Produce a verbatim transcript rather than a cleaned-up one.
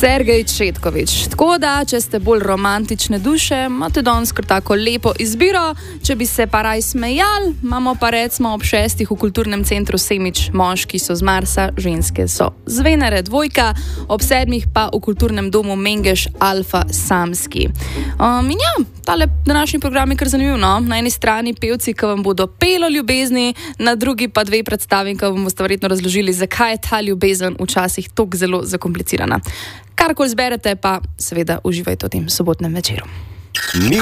Sergej Četkovič. Tako da, če ste bolj romantične duše, imate danes kar tako lepo izbiro. Če bi se pa raj smejali, imamo pa recimo ob šestih v kulturnem centru Semič moški so z Marsa, ženske so z Venere dvojka, ob sedmih pa v kulturnem domu Mengeš Alfa Samski. Um, in ja, tale današnji program je kar zanimiv, no? Na eni strani pevci, ki vam bodo pelo ljubezni, na drugi pa dve predstavi, ki vam boste verjetno razložili, zakaj je ta ljubezen včasih tako zelo zakomplicirana. Karkoli zberete, pa seveda uživajte v tem sobotnem večeru.